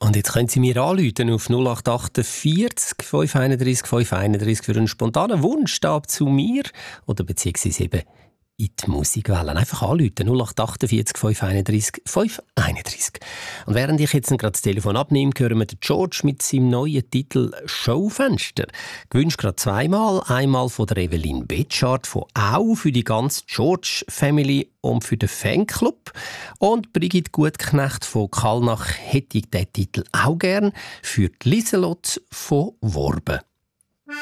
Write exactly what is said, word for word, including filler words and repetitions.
Und jetzt können Sie mir anrufen auf null acht vierzig, fünf einunddreißig, fünf einunddreißig für einen spontanen Wunschstab zu mir oder beziehungsweise eben in die Musikwelle. Einfach anrufen, null acht vierzig, fünf einunddreißig, fünf einunddreißig. Und während ich jetzt gerade das Telefon abnehme, hören wir den George mit seinem neuen Titel «Schaufenster». Gewünscht gerade zweimal. Einmal von der Evelyn Betschart, von «Au» für die ganze George-Family und für den Fanclub. Und Brigitte Gutknecht von Kallnach hätte ich diesen Titel auch gern für die Lieselot von Worben.